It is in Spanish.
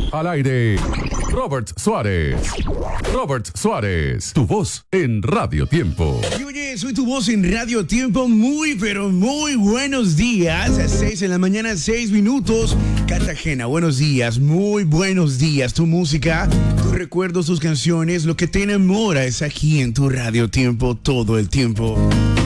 Al aire, Robert Suárez. Robert Suárez, tu voz en Radio Tiempo. Y oye, soy tu voz en Radio Tiempo. Muy, pero muy buenos días. A 6 de la mañana, 6 minutos. Cartagena, buenos días, muy buenos días. Tu música, tus recuerdos, tus canciones, lo que te enamora es aquí en tu Radio Tiempo todo el tiempo.